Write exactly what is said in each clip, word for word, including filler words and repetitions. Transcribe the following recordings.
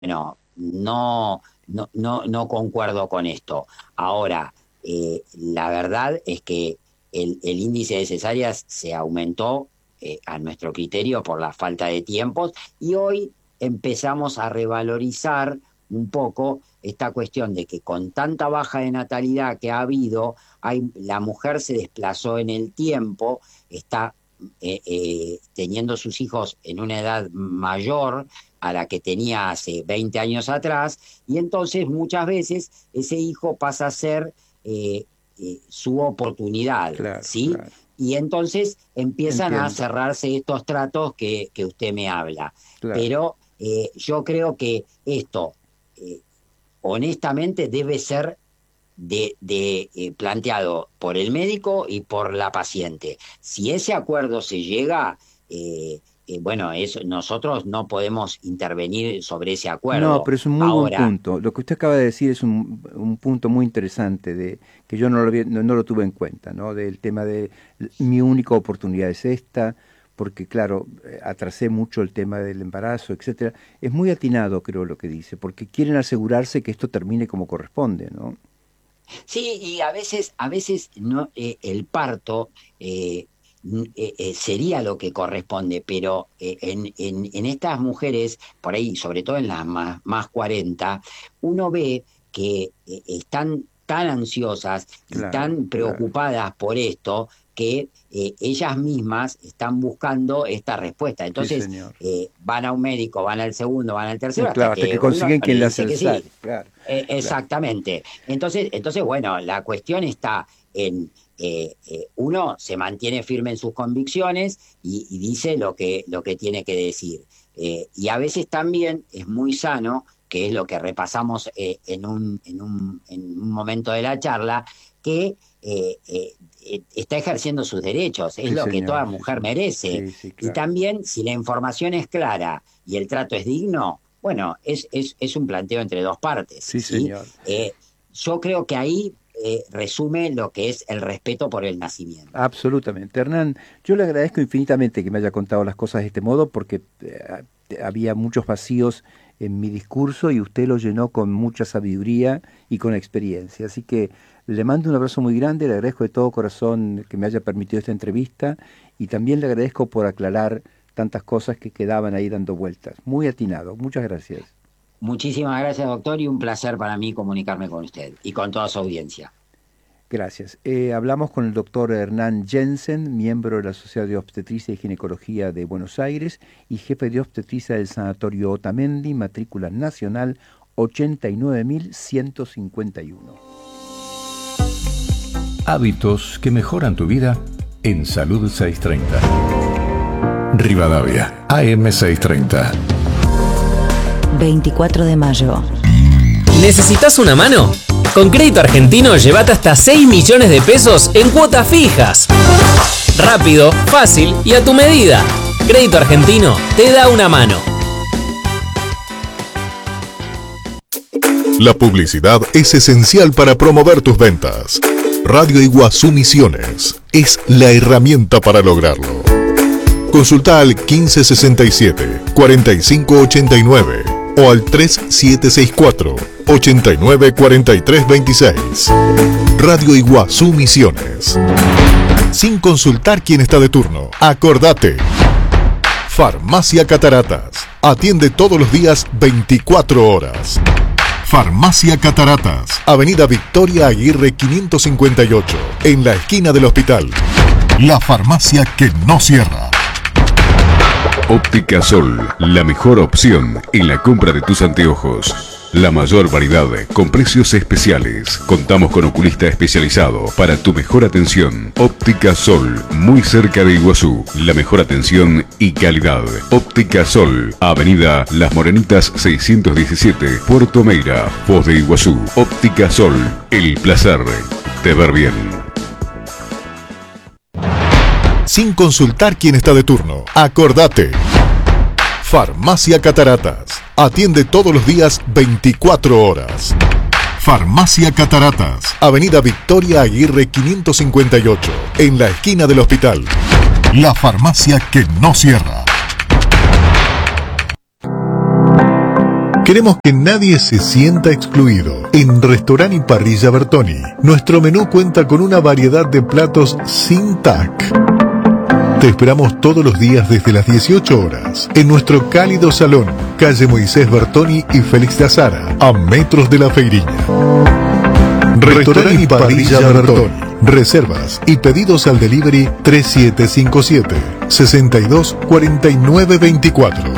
Bueno, no, no, no, no concuerdo con esto. Ahora, eh, la verdad es que el, el índice de cesáreas se aumentó eh, a nuestro criterio por la falta de tiempos y hoy empezamos a revalorizar un poco esta cuestión de que con tanta baja de natalidad que ha habido, hay, la mujer se desplazó en el tiempo, está eh, eh, teniendo sus hijos en una edad mayor a la que tenía hace veinte años atrás, y entonces muchas veces ese hijo pasa a ser eh, eh, su oportunidad, Claro, ¿sí? claro. Y entonces empiezan a Entiendo, cerrarse estos tratos que, que usted me habla. claro. Pero eh, yo creo que esto, eh, honestamente, debe ser de, de, eh, planteado por el médico y por la paciente. Si ese acuerdo se llega, eh, eh, bueno, eso, nosotros no podemos intervenir sobre ese No, acuerdo. pero es un muy buen Ahora, punto. Lo que usted acaba de decir es un, un punto muy interesante de que yo no lo, había- no, no lo tuve en cuenta, ¿no? Del tema de l- mi única oportunidad es esta, porque claro, eh, atrasé mucho el tema del embarazo, etcétera. Es muy atinado, creo, lo que dice, porque quieren asegurarse que esto termine como corresponde, ¿no? sí, y a veces, a veces no, eh, el parto eh, n- eh, eh, sería lo que corresponde, pero eh, en, en, en estas mujeres, por ahí, sobre todo en las más, más cuarenta, uno ve que eh, están tan ansiosas y Claro, tan claro. preocupadas por esto que eh, ellas mismas están buscando esta respuesta. Sí, Entonces, señor. eh, van a un médico, van al segundo, van al Eh, tercero, hasta claro, hasta que que uno consiguen le quien le hace dice el que S A T. sí. Claro, Eh, claro. exactamente. Entonces, entonces, bueno, la cuestión está en, eh, eh, uno se mantiene firme en sus convicciones y, y dice lo que, lo que tiene que decir. Eh, y a veces también es muy sano, que es lo que repasamos eh, en, un, en, un, en un momento de la charla, que eh, eh, eh, está ejerciendo sus derechos, es Sí, lo que señor, toda sí, mujer señor. merece. Sí, sí, Y claro. también, si la información es clara y el trato es digno, bueno, es, es, es un planteo entre dos partes, Sí, ¿sí? señor. Eh, yo creo que ahí eh, resume lo que es el respeto por el nacimiento. Absolutamente. Hernán, yo le agradezco infinitamente que me haya contado las cosas de este modo porque eh, había muchos vacíos en mi discurso y usted lo llenó con mucha sabiduría y con experiencia. Así que le mando un abrazo muy grande, le agradezco de todo corazón que me haya permitido esta entrevista y también le agradezco por aclarar tantas cosas que quedaban ahí dando vueltas. Muy atinado. Muchas gracias. Muchísimas gracias, doctor, y un placer para mí comunicarme con usted y con toda su audiencia. Gracias. Eh, hablamos con el doctor Hernán Jensen, miembro de la Sociedad de Obstetricia y Ginecología de Buenos Aires y jefe de obstetricia del Sanatorio Otamendi, matrícula nacional ochenta y nueve mil ciento cincuenta y uno. Hábitos que mejoran tu vida en Salud seiscientos treinta. Rivadavia, A M seiscientos treinta. veinticuatro de mayo. ¿Necesitas una mano? Con Crédito Argentino llévate hasta seis millones de pesos en cuotas fijas. Rápido, fácil y a tu medida. Crédito Argentino te da una mano. La publicidad es esencial para promover tus ventas. Radio Iguazú Misiones es la herramienta para lograrlo. Consulta al quince sesenta y siete, cuarenta y cinco ochenta y nueve o al tres siete seis cuatro, ochenta y nueve cuarenta y tres veintiséis. Radio Iguazú Misiones. Sin consultar quién está de turno, acordate. Farmacia Cataratas. Atiende todos los días veinticuatro horas. Farmacia Cataratas, Avenida Victoria Aguirre quinientos cincuenta y ocho, en la esquina del hospital. La farmacia que no cierra. Óptica Sol, la mejor opción en la compra de tus anteojos. La mayor variedad con precios especiales. Contamos con oculista especializado para tu mejor atención. Óptica Sol, muy cerca de Iguazú. La mejor atención y calidad. Óptica Sol, Avenida Las Morenitas seiscientos diecisiete, Puerto Meira, Foz de Iguazú. Óptica Sol, el placer de ver bien. Sin consultar quién está de turno, acordate. Farmacia Cataratas. Atiende todos los días veinticuatro horas. Farmacia Cataratas, Avenida Victoria Aguirre quinientos cincuenta y ocho, en la esquina del hospital. La farmacia que no cierra. Queremos que nadie se sienta excluido. En Restaurant y Parrilla Bertoni, nuestro menú cuenta con una variedad de platos sin tac. Te esperamos todos los días desde las dieciocho horas en nuestro cálido salón, calle Moisés Bertoni y Félix de Azara, a metros de la Feiriña. Restaurant y Parrilla Bertoni. Reservas y pedidos al delivery tres siete cinco siete, seis dos cuatro nueve dos cuatro.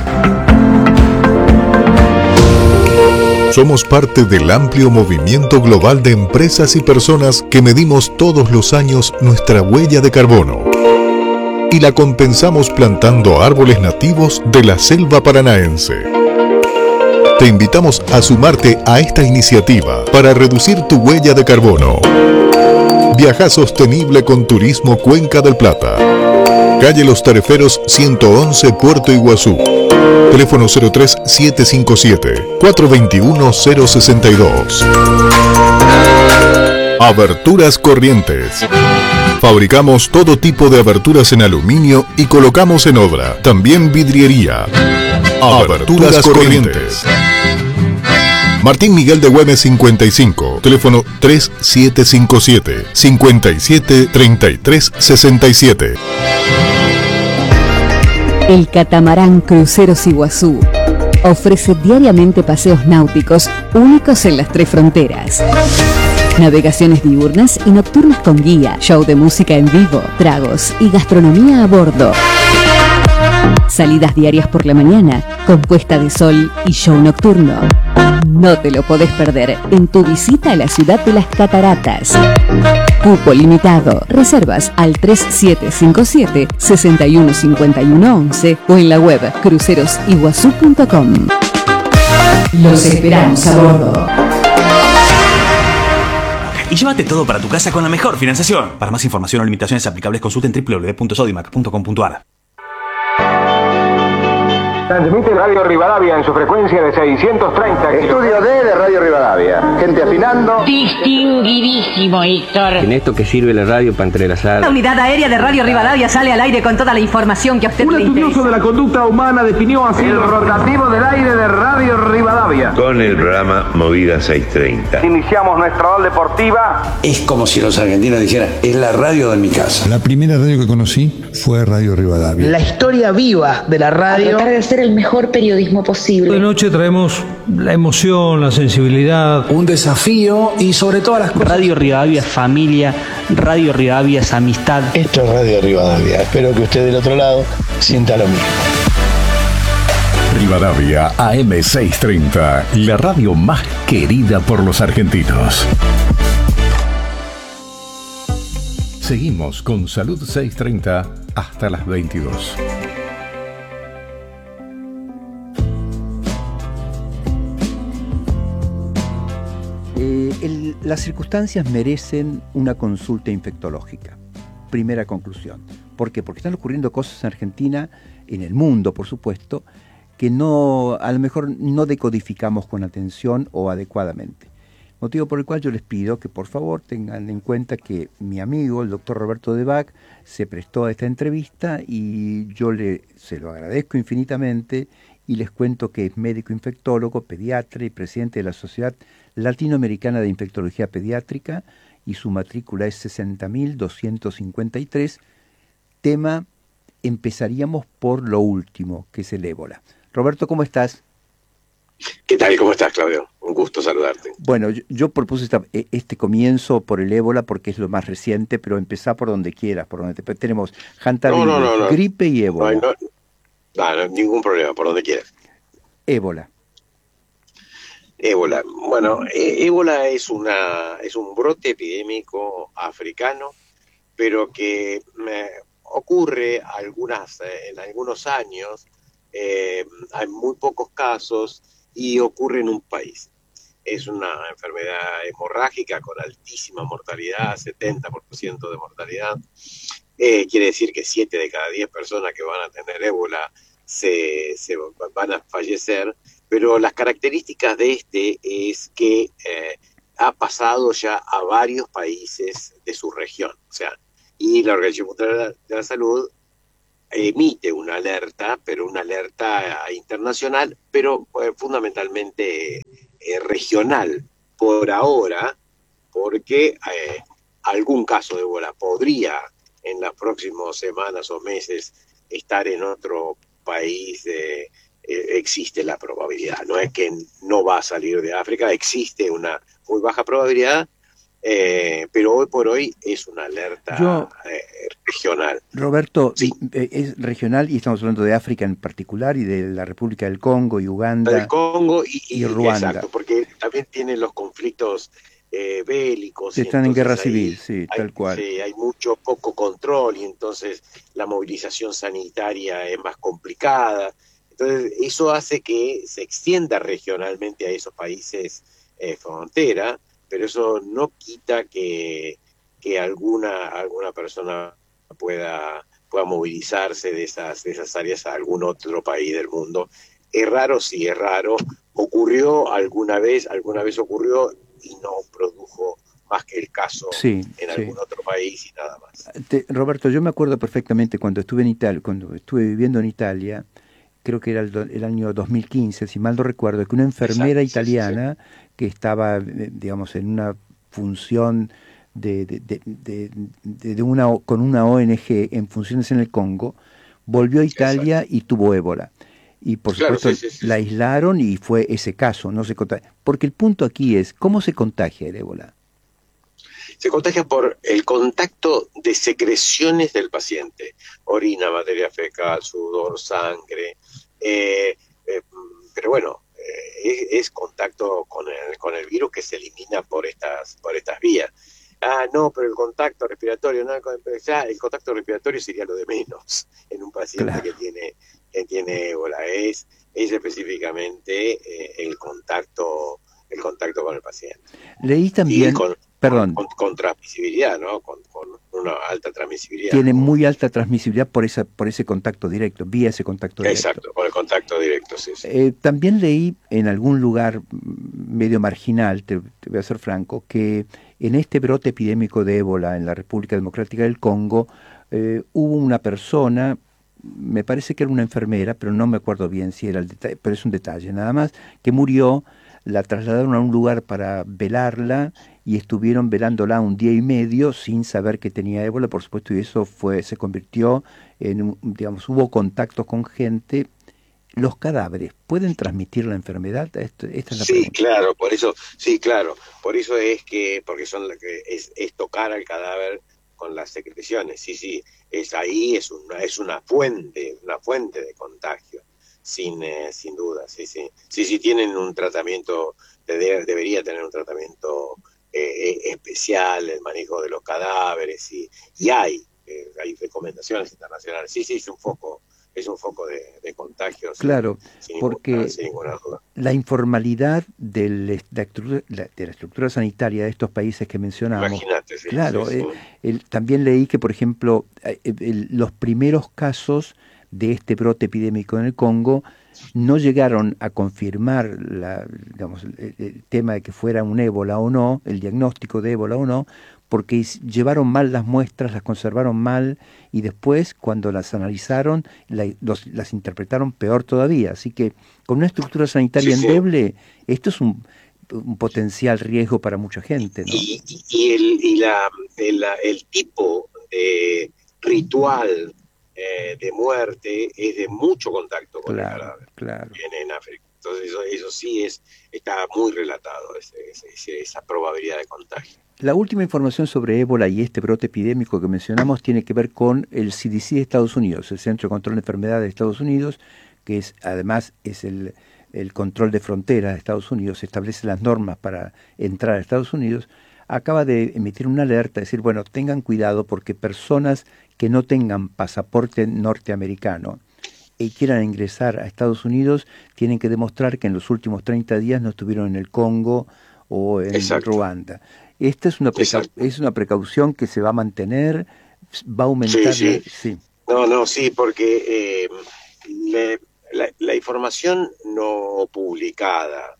Somos parte del amplio movimiento global de empresas y personas que medimos todos los años nuestra huella de carbono y la compensamos plantando árboles nativos de la selva paranaense. Te invitamos a sumarte a esta iniciativa para reducir tu huella de carbono. Viaja sostenible con Turismo Cuenca del Plata. Calle Los Tareferos ciento once, Puerto Iguazú. Teléfono cero tres siete cinco siete, cuatro dos uno, cero seis dos. Aberturas Corrientes. Fabricamos todo tipo de aberturas en aluminio y colocamos en obra. También vidriería. Aberturas Corrientes. Martín Miguel de Güemes cincuenta y cinco. Teléfono tres siete cinco siete, cinco siete tres tres seis siete. El catamarán Cruceros Iguazú ofrece diariamente paseos náuticos únicos en las tres fronteras. Navegaciones diurnas y nocturnas con guía, show de música en vivo, tragos y gastronomía a bordo. Salidas diarias por la mañana, con puesta de sol y show nocturno. No te lo podés perder en tu visita a la ciudad de las cataratas. Cupo limitado. Reservas al tres siete cinco siete, seis uno cinco uno once o en la web cruceros iguazú punto com. Los esperamos a bordo. Y llévate todo para tu casa con la mejor financiación. Para más información o limitaciones aplicables, consulten doble u doble u doble u punto sodimac punto com punto a r. Transmite Radio Rivadavia en su frecuencia de seiscientos treinta. Estudio D de Radio Rivadavia. Gente afinando. Distinguidísimo, Héctor. ¿En esto que sirve la radio para entrelazar? La unidad aérea de Radio Rivadavia sale al aire con toda la información que a usted Un le interesa. Un estudioso de la conducta humana definió así el rotativo del aire de Radio Rivadavia. Con el programa Movida seiscientos treinta. Iniciamos nuestra ola deportiva. Es como si los argentinos dijeran, es la radio de mi casa. La primera radio que conocí fue Radio Rivadavia. La historia viva de la radio. A tratar de hacer el mejor periodismo posible. De noche traemos la emoción, la sensibilidad, un desafío y sobre todas las cosas. Radio Rivadavia es familia, Radio Rivadavia es amistad. Esto es Radio Rivadavia. Espero que usted del otro lado sienta lo mismo. Rivadavia A M seiscientos treinta, la radio más querida por los argentinos. Seguimos con Salud seiscientos treinta hasta las veintidós. Eh, el, las circunstancias merecen una consulta infectológica. Primera conclusión. ¿Por qué? Porque están ocurriendo cosas en Argentina, en el mundo, por supuesto, que no, a lo mejor no decodificamos con atención o adecuadamente. Motivo por el cual yo les pido que por favor tengan en cuenta que mi amigo, el doctor Roberto Debac, se prestó a esta entrevista y yo le, se lo agradezco infinitamente y les cuento que es médico infectólogo, pediatra y presidente de la Sociedad Latinoamericana de Infectología Pediátrica y su matrícula es sesenta mil doscientos cincuenta y tres. Tema, empezaríamos por lo último, que es el ébola. Roberto, ¿cómo estás? ¿Qué tal? ¿Cómo estás, Claudio? Un gusto saludarte. Bueno, yo, yo propuse esta, este comienzo por el ébola porque es lo más reciente, pero empezá por donde quieras, por donde te, tenemos hantavirus, no, no, no, no. gripe y ébola. No, no, no, no, ningún problema, por donde quieras. Ébola. Ébola. Bueno, é, ébola es, una, es un brote epidémico africano, pero que eh, ocurre algunas, eh, en algunos años, eh, hay muy pocos casos y ocurre en un país. Es una enfermedad hemorrágica con altísima mortalidad, setenta por ciento de mortalidad. Eh, quiere decir que siete de cada diez personas que van a tener ébola se, se van a fallecer, pero las características de este es que eh, ha pasado ya a varios países de su región. O sea, y la Organización Mundial de la Salud emite una alerta, pero una alerta internacional, pero eh, fundamentalmente eh, regional por ahora, porque eh, algún caso de ébola podría en las próximas semanas o meses estar en otro país, eh, eh, existe la probabilidad. No es que no va a salir de África, existe una muy baja probabilidad, eh, pero hoy por hoy es una alerta Yo, eh, regional. Roberto, sí. es regional y estamos hablando de África en particular y de la República del Congo y Uganda. Del Congo y, y, y Ruanda. Exacto, porque también tienen los conflictos eh, bélicos. Están en guerra hay, civil, sí, hay, tal cual. Sí, hay mucho poco control y entonces la movilización sanitaria es más complicada. Entonces eso hace que se extienda regionalmente a esos países eh, frontera, pero eso no quita que, que alguna, alguna persona pueda, pueda movilizarse de esas, de esas áreas a algún otro país del mundo. Es raro, sí, es raro. Ocurrió alguna vez, alguna vez ocurrió y no produjo más que el caso sí, en sí. algún otro país y nada más. Te, Roberto, yo me acuerdo perfectamente cuando estuve en Italia, cuando estuve viviendo en Italia, creo que era el, el año dos mil quince, si mal no recuerdo, que una enfermera Exacto, italiana sí, sí, sí. que estaba, digamos, en una función de, de, de, de, de, de una con una O N G en funciones en el Congo, volvió a Italia Exacto. y tuvo ébola. Y por claro, supuesto sí, sí, sí. la aislaron y fue ese caso, no se contagia. Porque el punto aquí es, ¿cómo se contagia el ébola? Se contagia por el contacto de secreciones del paciente, orina, materia fecal, sudor, sangre, eh, eh, pero bueno, eh, es, es contacto con el, con el virus que se elimina por estas, por estas vías. Ah, no, pero el contacto respiratorio, no, ya, el contacto respiratorio sería lo de menos en un paciente claro. que tiene que tiene ébola, es, es específicamente eh, el contacto el contacto con el paciente. Leí también, y con, perdón, con, con transmisibilidad, ¿no? Con, con una alta transmisibilidad. Tiene muy alta transmisibilidad por esa por ese contacto directo, vía ese contacto directo. Exacto, por el contacto directo, sí. sí. Eh, también leí en algún lugar medio marginal, te, te voy a ser franco, que en este brote epidémico de ébola en la República Democrática del Congo eh, hubo una persona, me parece que era una enfermera, pero no me acuerdo bien si era el detalle, pero es un detalle nada más, que murió, la trasladaron a un lugar para velarla y estuvieron velándola un día y medio sin saber que tenía ébola, por supuesto, y eso fue se convirtió en, digamos, hubo contactos con gente. ¿Los cadáveres pueden transmitir la enfermedad? Esta, esta es la sí, pregunta. claro, por eso, sí, claro, por eso es que, porque son es, es tocar al cadáver con las secreciones, sí, sí, es ahí, es una, es una fuente, una fuente de contagio, sin, eh, sin duda, sí, sí, sí, sí tienen un tratamiento, de, debería tener un tratamiento eh, especial, el manejo de los cadáveres, y, y hay, eh, hay recomendaciones internacionales, sí, sí, es un foco, es un foco de, de contagios. Claro, sin porque ninguna, sin ninguna duda. La informalidad del, de, la estructura, de la estructura sanitaria de estos países que mencionamos. Imagínate, sí, claro, sí, sí. Eh, el, también leí que, por ejemplo, eh, el, los primeros casos de este brote epidémico en el Congo no llegaron a confirmar la, digamos, el, el tema de que fuera un ébola o no, el diagnóstico de ébola o no, porque llevaron mal las muestras, las conservaron mal y después cuando las analizaron la, los, las interpretaron peor todavía. Así que con una estructura sanitaria sí, endeble, sí. esto es un, un potencial riesgo para mucha gente, ¿no? Y, y, y, el, y la, el, el tipo de ritual eh, de muerte es de mucho contacto con claro, el cadáver claro. en, en África. Entonces eso, eso sí es está muy relatado, ese, ese, esa probabilidad de contagio. La última información sobre ébola y este brote epidémico que mencionamos tiene que ver con el C D C de Estados Unidos, el Centro de Control de Enfermedades de Estados Unidos, que es además es el, el control de fronteras de Estados Unidos, establece las normas para entrar a Estados Unidos, acaba de emitir una alerta, decir, bueno, tengan cuidado porque personas que no tengan pasaporte norteamericano y quieran ingresar a Estados Unidos tienen que demostrar que en los últimos treinta días no estuvieron en el Congo o en Exacto. Ruanda. Esta es una, preca- es una precaución que se va a mantener, va a aumentar. Sí, sí. sí. No, no, sí, porque eh, le, la, la información no publicada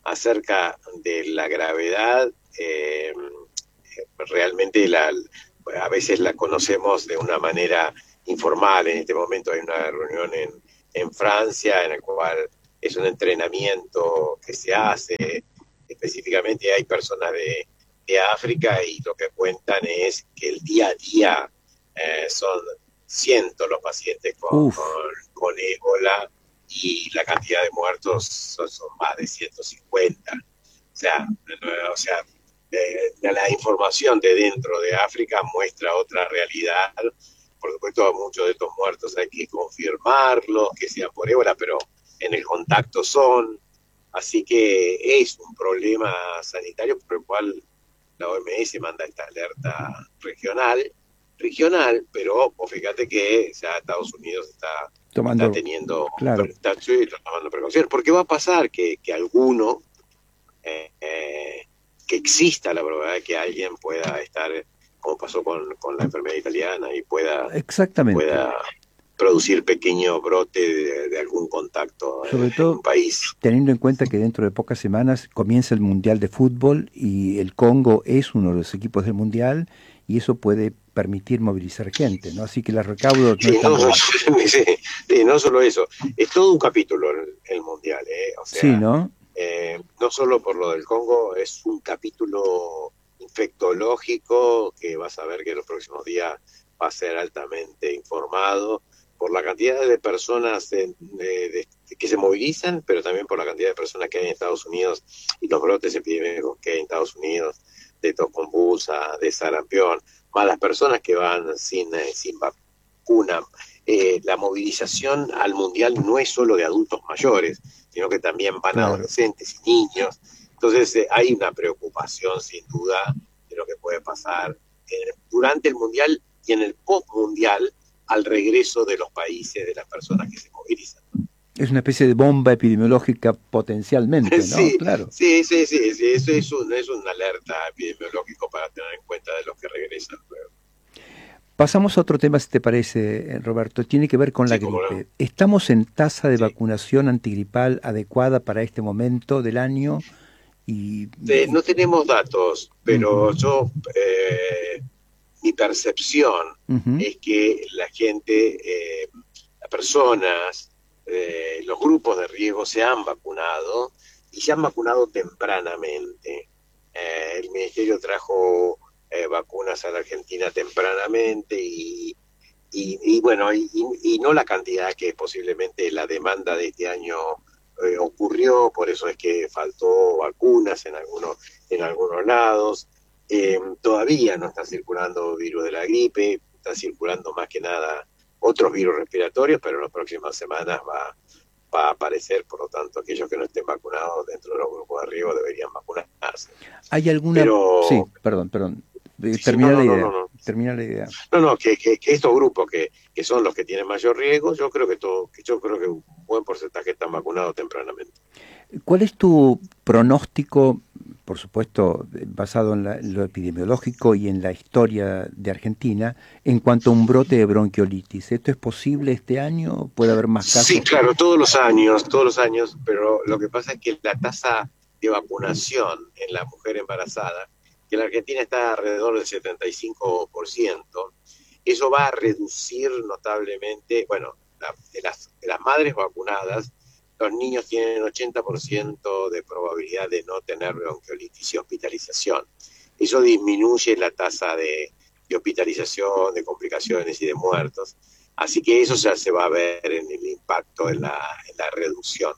acerca de la gravedad, eh, realmente la, a veces la conocemos de una manera informal. En este momento hay una reunión en, en Francia en la cual es un entrenamiento que se hace específicamente. Hay personas de, de África y lo que cuentan es que el día a día eh, son cientos los pacientes con, con, con ébola y la cantidad de muertos son, son más de ciento cincuenta. O sea, o sea eh, la información de dentro de África muestra otra realidad. Por supuesto, muchos de estos muertos hay que confirmarlos, que sean por ébola, pero en el contacto son. Así que es un problema sanitario por el cual la O M S manda esta alerta regional, regional, pero oh, fíjate que ya Estados Unidos está, tomando, está teniendo claro. está, está tomando precauciones, porque va a pasar que, que alguno, eh, eh, que exista la probabilidad de que alguien pueda estar, como pasó con, con la enfermedad italiana, y pueda, Exactamente. pueda producir pequeño brote de, de algún contacto Sobre en, todo, en un país. Teniendo en cuenta que dentro de pocas semanas comienza el Mundial de Fútbol y el Congo es uno de los equipos del Mundial, y eso puede permitir movilizar gente, ¿no? Así que los recaudos no sí, están... no, sí, sí, no solo eso, es todo un capítulo el, el Mundial, ¿eh? O sea, sí, ¿no? Eh, no solo por lo del Congo, es un capítulo infectológico que vas a ver que en los próximos días va a ser altamente informado por la cantidad de personas de, de, de, que se movilizan, pero también por la cantidad de personas que hay en Estados Unidos y los brotes epidémicos que hay en Estados Unidos, de tos convulsa, de sarampión, más las personas que van sin, eh, sin vacuna. Eh, la movilización al Mundial no es solo de adultos mayores, sino que también van claro. adolescentes y niños. Entonces eh, hay una preocupación sin duda de lo que puede pasar en, durante el Mundial y en el post-Mundial, al regreso de los países, de las personas que se movilizan. Es una especie de bomba epidemiológica potencialmente, ¿no? Sí, claro. sí, sí, sí, sí, eso es, un, es una alerta epidemiológica para tener en cuenta de los que regresan luego. Pasamos a otro tema, si te parece, Roberto. Tiene que ver con la sí, gripe. No. ¿Estamos en tasa de sí. vacunación antigripal adecuada para este momento del año? Y sí, no tenemos datos, pero uh-huh. yo... Eh, mi percepción uh-huh. es que la gente, eh, las personas, eh, los grupos de riesgo se han vacunado y se han vacunado tempranamente. Eh, el Ministerio trajo eh, vacunas a la Argentina tempranamente y, y, y bueno, y, y no la cantidad que posiblemente la demanda de este año eh, ocurrió, por eso es que faltó vacunas en algunos, en algunos lados. Eh, todavía no está circulando virus de la gripe, está circulando más que nada otros virus respiratorios, pero en las próximas semanas va, va a aparecer, por lo tanto, aquellos que no estén vacunados dentro de los grupos de riesgo deberían vacunarse. ¿Hay alguna...? Pero... Sí, perdón, perdón. Sí, termina, sí, no, la no, idea. No, no, no. termina la idea. No, no, que, que, que estos grupos que, que son los que tienen mayor riesgo, yo creo que todo, que yo creo que un buen porcentaje están vacunados tempranamente. ¿Cuál es tu pronóstico, por supuesto, basado en, la, en lo epidemiológico y en la historia de Argentina, en cuanto a un brote de bronquiolitis? ¿Esto es posible este año? ¿Puede haber más casos? Sí, claro, todos los años, todos los años, pero lo que pasa es que la tasa de vacunación en la mujer embarazada, que en la Argentina está alrededor del setenta y cinco por ciento, eso va a reducir notablemente, bueno, la, de, las, de las madres vacunadas, los niños tienen ochenta por ciento de probabilidad de no tener bronquiolitis y hospitalización. Eso disminuye la tasa de, de hospitalización, de complicaciones y de muertos. Así que eso ya se va a ver en el impacto, en la, en la reducción.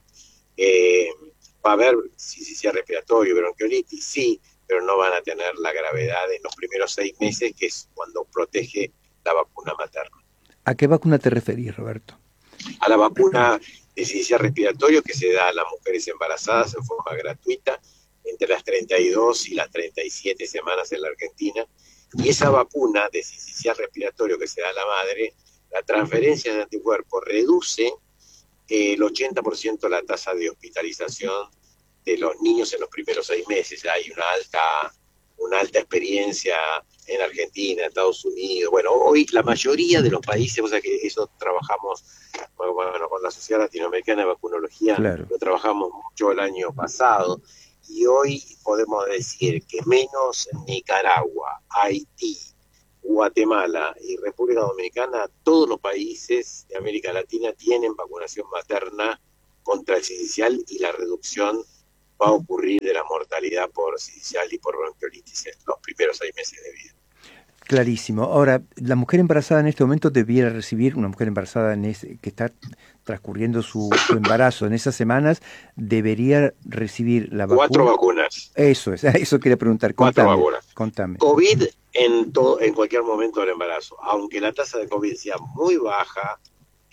Eh, va a haber sincicial respiratorio, bronquiolitis, sí, pero no van a tener la gravedad en los primeros seis meses, que es cuando protege la vacuna materna. ¿A qué vacuna te referís, Roberto? A la vacuna de sincicial respiratorio que se da a las mujeres embarazadas en forma gratuita entre las treinta y dos y las treinta y siete semanas en la Argentina. Y esa vacuna de sincicial respiratorio que se da a la madre, la transferencia de anticuerpos reduce el ochenta por ciento la tasa de hospitalización de los niños en los primeros seis meses. Hay una alta, una alta experiencia en Argentina, Estados Unidos. Bueno, hoy la mayoría de los países, o sea que eso trabajamos, bueno, con la Sociedad Latinoamericana de Vacunología, claro. Lo trabajamos mucho el año pasado, y hoy podemos decir que menos Nicaragua, Haití Guatemala y República Dominicana, todos los países de América Latina tienen vacunación materna contra el sincicial y la reducción va a ocurrir de la mortalidad por sincicial y por bronquiolitis en los primeros seis meses de vida. Clarísimo. Ahora, la mujer embarazada en este momento debiera recibir, una mujer embarazada en ese, que está transcurriendo su, su embarazo en esas semanas, debería recibir la vacuna. Cuatro vacunas. Eso es, eso quería preguntar. Cuatro Contame, vacunas. Contame. COVID en, todo, en cualquier momento del embarazo. Aunque la tasa de COVID sea muy baja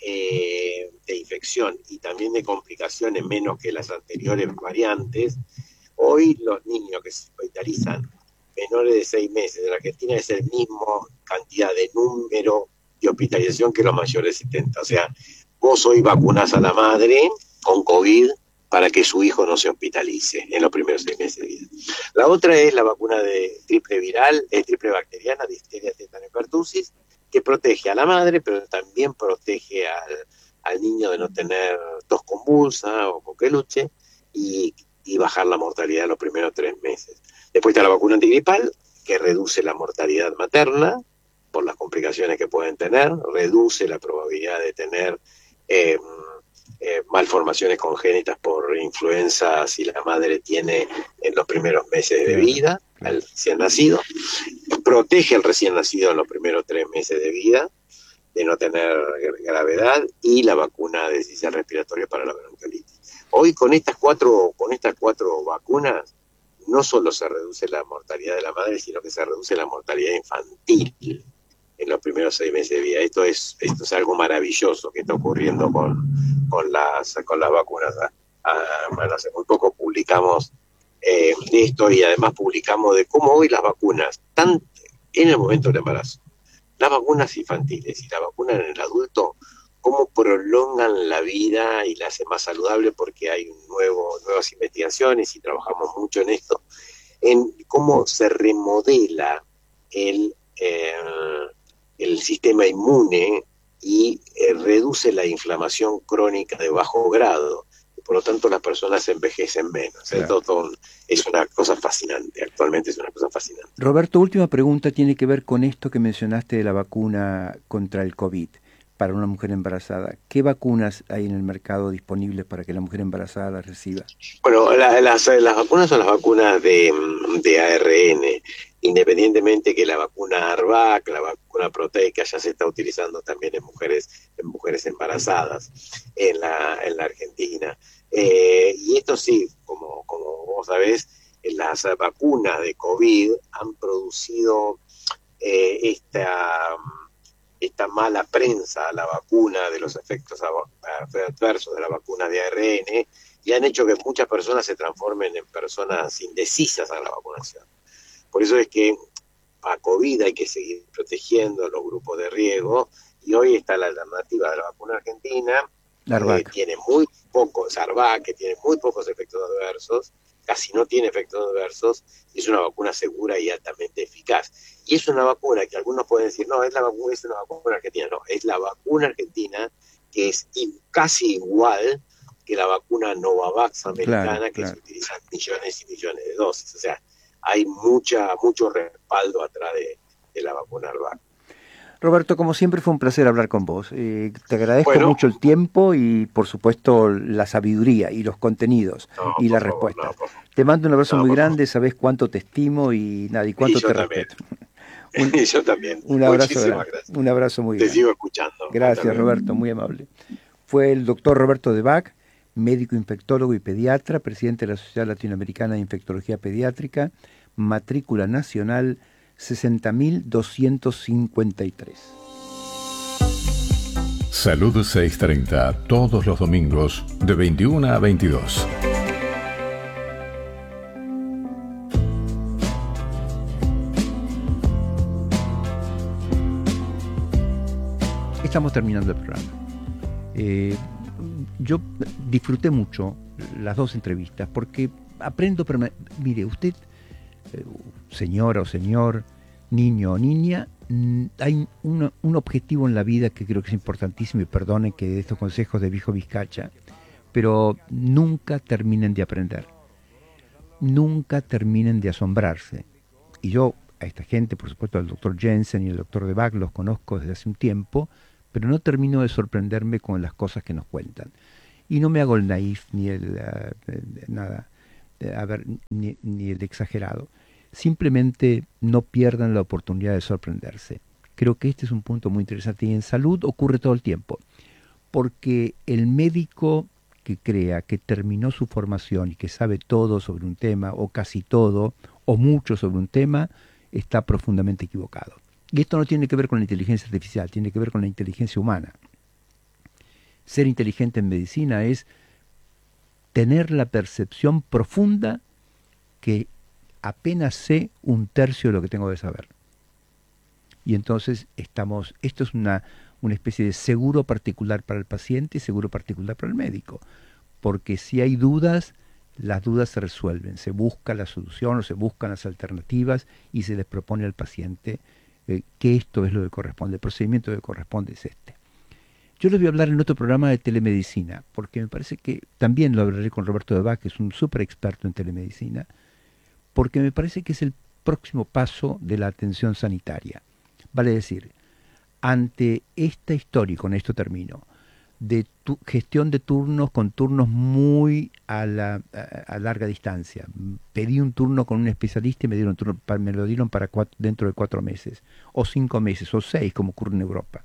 eh, de infección y también de complicaciones menos que las anteriores variantes, hoy los niños que se hospitalizan menores de seis meses en la Argentina es el mismo cantidad de número de hospitalización que los mayores de setenta. O sea, vos hoy vacunás a la madre con COVID para que su hijo no se hospitalice en los primeros seis meses de vida. La otra es la vacuna de triple viral, eh, triple bacteriana, difteria, tétano y pertussis, que protege a la madre, pero también protege al, al niño de no tener tos convulsa o coqueluche y, y bajar la mortalidad en los primeros tres meses. Después está la vacuna antigripal, que reduce la mortalidad materna por las complicaciones que pueden tener, reduce la probabilidad de tener eh, eh, malformaciones congénitas por influenza si la madre tiene en los primeros meses de vida al recién nacido, protege al recién nacido en los primeros tres meses de vida de no tener gravedad, y la vacuna de sincicial respiratorio para la bronquiolitis. Hoy con estas cuatro, con estas cuatro vacunas no solo se reduce la mortalidad de la madre, sino que se reduce la mortalidad infantil en los primeros seis meses de vida. Esto es, esto es algo maravilloso que está ocurriendo con, con, las, con las vacunas. Ah, bueno, hace muy poco publicamos eh, esto, y además publicamos de cómo hoy las vacunas, tanto en el momento del embarazo, las vacunas infantiles y la vacuna en el adulto, cómo prolongan la vida y la hacen más saludable, porque hay un nuevo, nuevas investigaciones y trabajamos mucho en esto, en cómo se remodela el, eh, el sistema inmune y eh, reduce la inflamación crónica de bajo grado. Y por lo tanto las personas envejecen menos. Claro. Esto todo es una cosa fascinante, actualmente es una cosa fascinante. Roberto, última pregunta tiene que ver con esto que mencionaste de la vacuna contra el COVID. Para una mujer embarazada, ¿qué vacunas hay en el mercado disponibles para que la mujer embarazada las reciba? Bueno, la, las, las vacunas son las vacunas de, de A R N, independientemente que la vacuna ARVAC, la vacuna proteica, ya se está utilizando también en mujeres en mujeres embarazadas en la, en la Argentina. Eh, y esto sí, como, como vos sabés, las vacunas de COVID han producido eh, esta... esta mala prensa a la vacuna, de los efectos adversos de la vacuna de A R N, y han hecho que muchas personas se transformen en personas indecisas a la vacunación. Por eso es que a COVID hay que seguir protegiendo los grupos de riesgo, y hoy está la alternativa de la vacuna argentina, que tiene muy pocos, ARVAC, que tiene muy pocos efectos adversos, casi no tiene efectos adversos, y es una vacuna segura y altamente eficaz. Y es una vacuna que algunos pueden decir, no, es la vacuna, es una vacuna argentina. No, es la vacuna argentina que es casi igual que la vacuna Novavax americana, claro, que claro. se utilizan millones y millones de dosis. O sea, hay mucha mucho respaldo atrás de, de la vacuna ARVAC. Roberto, como siempre fue un placer hablar con vos. Eh, te agradezco bueno, mucho el tiempo y, por supuesto, la sabiduría y los contenidos no, y las respuestas. No, te mando un abrazo no, muy grande, sabés cuánto te estimo y, nada, y cuánto y yo te también. respeto. Un, y yo también. Un abrazo, un abrazo muy grande. Te sigo escuchando. Gracias, Roberto, muy amable. Fue el doctor Roberto Debac, médico infectólogo y pediatra, presidente de la Sociedad Latinoamericana de Infectología Pediátrica, matrícula nacional sesenta mil doscientos cincuenta y tres. Salud seiscientos treinta, todos los domingos de veintiuna a veintidós. Estamos terminando el programa. Eh, yo disfruté mucho las dos entrevistas porque aprendo... Perma- Mire, usted... señora o señor, niño o niña, hay una, un objetivo en la vida que creo que es importantísimo, y perdone que estos consejos de viejo vizcacha, pero nunca terminen de aprender, nunca terminen de asombrarse. Y yo a esta gente, por supuesto al doctor Jensen y al doctor De Bach, los conozco desde hace un tiempo, pero no termino de sorprenderme con las cosas que nos cuentan. Y no me hago el naif ni el uh, nada, a ver, ni, ni el exagerado. Simplemente no pierdan la oportunidad de sorprenderse. Creo que este es un punto muy interesante y en salud ocurre todo el tiempo, porque el médico que crea que terminó su formación y que sabe todo sobre un tema, o casi todo, o mucho sobre un tema, está profundamente equivocado. Y esto no tiene que ver con la inteligencia artificial, tiene que ver con la inteligencia humana. Ser inteligente en medicina es tener la percepción profunda que apenas sé un tercio de lo que tengo que saber. Y entonces estamos, esto es una, una especie de seguro particular para el paciente y seguro particular para el médico. Porque si hay dudas, las dudas se resuelven, se busca la solución o se buscan las alternativas y se les propone al paciente eh, que esto es lo que corresponde, el procedimiento que corresponde es este. Yo les voy a hablar en otro programa de telemedicina, porque me parece que también lo hablaré con Roberto De Bach, que es un súper experto en telemedicina, porque me parece que es el próximo paso de la atención sanitaria. Vale decir, ante esta historia, y con esto termino, de tu, gestión de turnos con turnos muy a, la, a, a larga distancia. Pedí un turno con un especialista y me, dieron turno, me lo dieron para cuatro, dentro de cuatro meses, o cinco meses, o seis, como ocurre en Europa.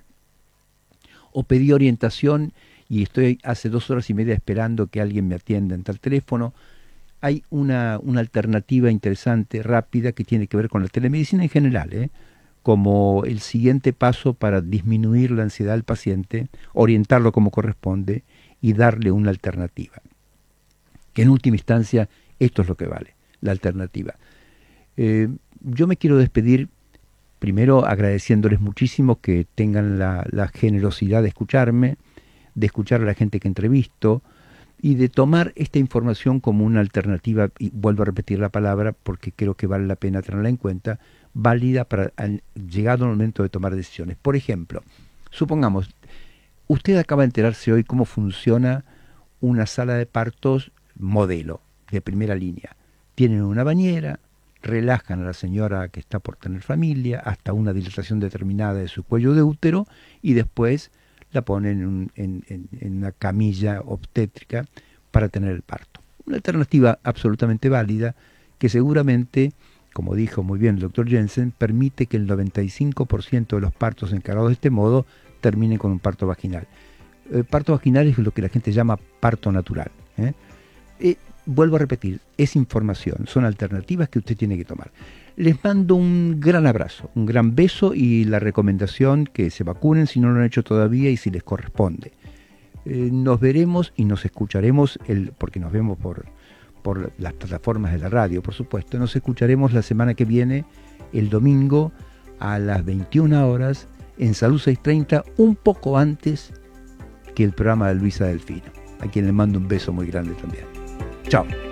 O pedí orientación y estoy hace dos horas y media esperando que alguien me atienda en tal teléfono. Hay una, una alternativa interesante, rápida, que tiene que ver con la telemedicina en general, ¿eh? como el siguiente paso para disminuir la ansiedad del paciente, orientarlo como corresponde y darle una alternativa. Que en última instancia esto es lo que vale, la alternativa. Eh, yo me quiero despedir primero agradeciéndoles muchísimo que tengan la, la generosidad de escucharme, de escuchar a la gente que entrevisto y de tomar esta información como una alternativa, y vuelvo a repetir la palabra porque creo que vale la pena tenerla en cuenta, válida para llegado el momento de tomar decisiones. Por ejemplo, supongamos, usted acaba de enterarse hoy cómo funciona una sala de partos modelo, de primera línea. Tienen una bañera, relajan a la señora que está por tener familia, hasta una dilatación determinada de su cuello de útero, y después la ponen en, un, en, en, en una camilla obstétrica para tener el parto. Una alternativa absolutamente válida que seguramente, como dijo muy bien el doctor Jensen, permite que el noventa y cinco por ciento de los partos encarados de este modo terminen con un parto vaginal. El parto vaginal es lo que la gente llama parto natural. ¿eh? Eh, vuelvo a repetir, es información, son alternativas que usted tiene que tomar. Les mando un gran abrazo, un gran beso y la recomendación que se vacunen si no lo han hecho todavía y si les corresponde. Eh, nos veremos y nos escucharemos, el, porque nos vemos por, por las plataformas de la radio, por supuesto. Nos escucharemos la semana que viene, el domingo, a las veintiuna horas, en Salud seiscientos treinta, un poco antes que el programa de Luisa Delfino, a quien le mando un beso muy grande también. Chao.